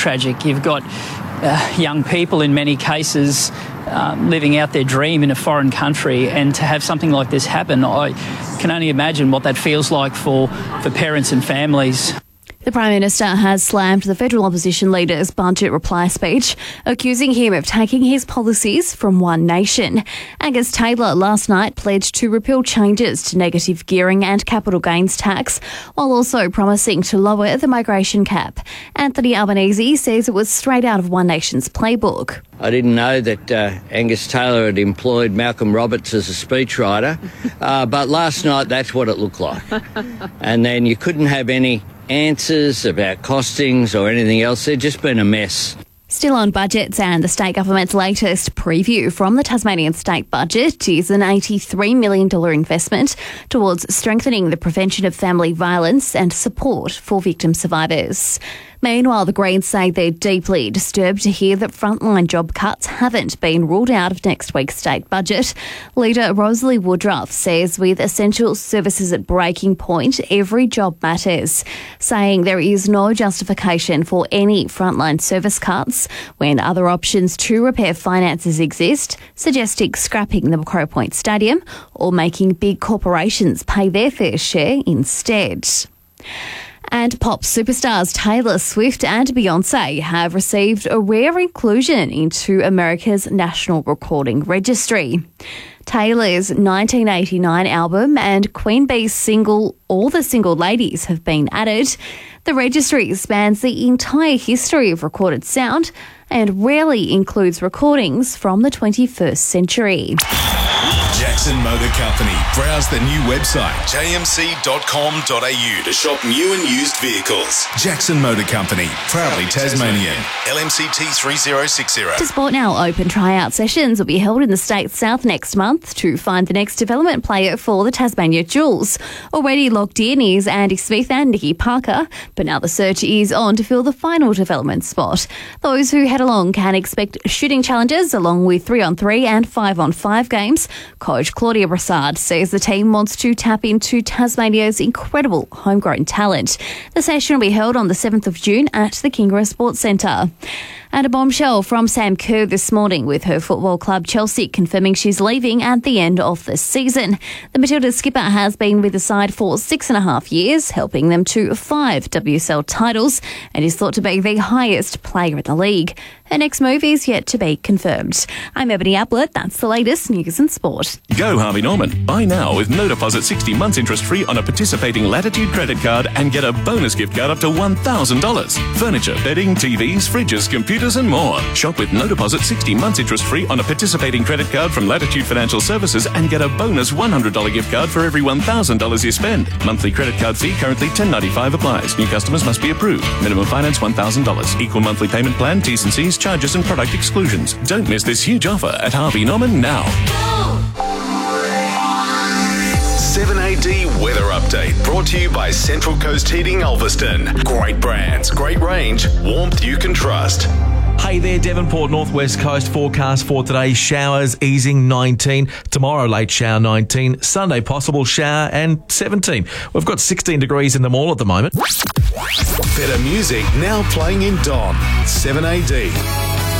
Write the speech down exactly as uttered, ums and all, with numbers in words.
tragic. You've got uh, young people in many cases uh, living out their dream in a foreign country, and to have something like this happen, I can only imagine what that feels like for, for parents and families. The Prime Minister has slammed the federal opposition leader's budget reply speech, accusing him of taking his policies from one nation. Angus Taylor last night pledged to repeal changes to negative gearing and capital gains tax, while also promising to lower the migration cap. Anthony Albanese says it was straight out of One Nation's playbook. I didn't know that uh, Angus Taylor had employed Malcolm Roberts as a speechwriter, uh, but last night that's what it looked like. And then you couldn't have any answers about costings or anything else. They've just been a mess. Still on budgets, and the state government's latest preview from the Tasmanian state budget is an eighty-three million dollars investment towards strengthening the prevention of family violence and support for victim survivors. Meanwhile, the Greens say they're deeply disturbed to hear that frontline job cuts haven't been ruled out of next week's state budget. Leader Rosalie Woodruff says with essential services at breaking point, every job matters, saying there is no justification for any frontline service cuts when other options to repair finances exist, suggesting scrapping the Macquarie Point Stadium or making big corporations pay their fair share instead. And pop superstars Taylor Swift and Beyonce have received a rare inclusion into America's National Recording Registry. Taylor's nineteen eighty-nine album and Queen Bee's single All the Single Ladies have been added. The registry spans the entire history of recorded sound and rarely includes recordings from the twenty-first century. Jackson Motor Company. Browse the new website, j m c dot com dot a u, to shop new and used vehicles. Jackson Motor Company, proudly Tasmanian. L M C T three zero six zero. To Sport Now, open tryout sessions will be held in the state's south next month to find the next development player for the Tasmania Jewels. Already locked in is Andy Smith and Nikki Parker, but now the search is on to fill the final development spot. Those who head along can expect shooting challenges along with three on three and five on five games. Coach Claudia Brassard says the team wants to tap into Tasmania's incredible homegrown talent. The session will be held on the seventh of June at the Kingra Sports Centre. And a bombshell from Sam Kerr this morning, with her football club Chelsea confirming she's leaving at the end of the season. The Matildas skipper has been with the side for six and a half years, helping them to five W S L titles, and is thought to be the highest player in the league. Her next move is yet to be confirmed. I'm Ebony Ablett. That's the latest news and sport. Go Harvey Norman. Buy now with no deposit, sixty months interest free on a participating Latitude credit card and get a bonus gift card up to one thousand dollars. Furniture, bedding, T Vs, fridges, computers and more. Shop with no deposit, sixty months interest free on a participating credit card from Latitude Financial Services and get a bonus one hundred dollars gift card for every one thousand dollars you spend. Monthly credit card fee currently ten dollars ninety-five applies. New customers must be approved. Minimum finance one thousand dollars. Equal monthly payment plan, T's and C's, charges and product exclusions. Don't miss this huge offer at Harvey Norman now. seven A D Weather Update, brought to you by Central Coast Heating Ulverston. Great brands, great range, warmth you can trust. Hey there, Devonport Northwest Coast forecast for today. Showers easing nineteen. Tomorrow late shower nineteen. Sunday possible shower and seventeen. We've got sixteen degrees in the mall at the moment. Better music now playing in Don. seven A D.